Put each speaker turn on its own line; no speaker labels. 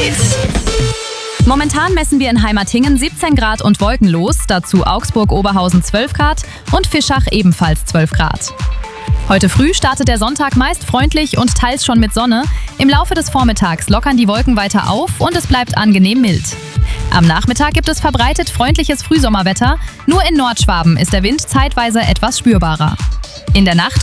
Update.
Momentan messen wir in Heimatingen 17 Grad und wolkenlos, dazu Augsburg-Oberhausen 12 Grad und Fischach ebenfalls 12 Grad. Heute früh startet der Sonntag meist freundlich und teils schon mit Sonne. Im Laufe des Vormittags lockern die Wolken weiter auf und es bleibt angenehm mild. Am Nachmittag gibt es verbreitet freundliches Frühsommerwetter, nur in Nordschwaben ist der Wind zeitweise etwas spürbarer. In der Nacht